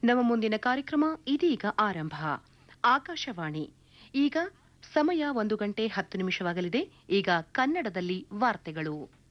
ನಮ್ಮ ಮುಂದಿನ ಕಾರ್ಯಕ್ರಮ ಇದೀಗ ಆರಂಭ. ಆಕಾಶವಾಣಿ. ಈಗ ಸಮಯ 1 ಗಂಟೆ 10 ನಿಮಿಷವಾಗಲಿದೆ. ಈಗ ಕನ್ನಡದಲ್ಲಿ ವಾರ್ತೆಗಳು.